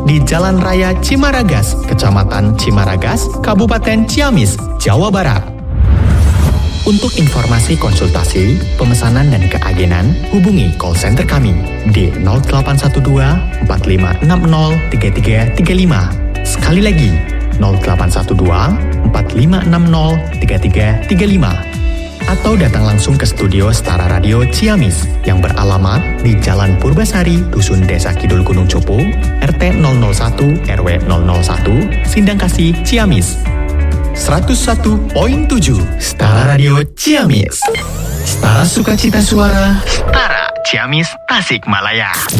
di Jalan Raya Cimaragas, Kecamatan Cimaragas, Kabupaten Ciamis, Jawa Barat. Untuk informasi konsultasi, pemesanan dan keagenan, hubungi call center kami di 0812 4560 3335. Sekali lagi, 0812 4560 3335. Atau datang langsung ke studio Setara Radio Ciamis yang beralamat di Jalan Purbasari, Dusun Desa Kidul Gunung Cupu, RT 001 RW 001, Sindangkasih, Ciamis. 101.7 Setara Radio Ciamis. Setara sukacita suara, Setara Ciamis Tasikmalaya.